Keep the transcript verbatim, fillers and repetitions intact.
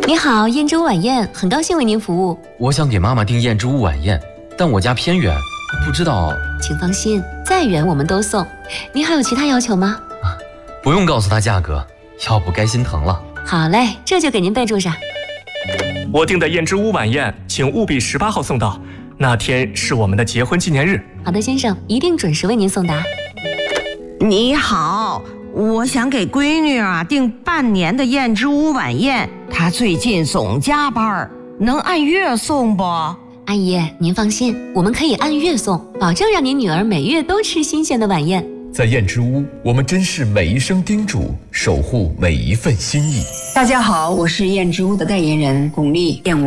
你好，燕之屋晚宴，很高兴为您服务。 我想给妈妈订燕之屋晚宴，但我家偏远，不知道。 请放心，再远我们都送。您还有其他要求吗？ 不用告诉她价格，要不该心疼了。 好嘞，这就给您备注上。 我订的燕之屋晚宴，请务必十八号送到，那天是我们的结婚纪念日。 好的，先生，一定准时为您送达。 你好，我想给闺女啊订半年的燕之屋晚宴，她最近总加班，能按月送不？ 阿姨，您放心，我们可以按月送，保证让您女儿每月都吃新鲜的晚宴。 在燕之屋，我们珍视每一声叮嘱，守护每一份心意。 大家好，我是燕之屋的代言人巩俐燕。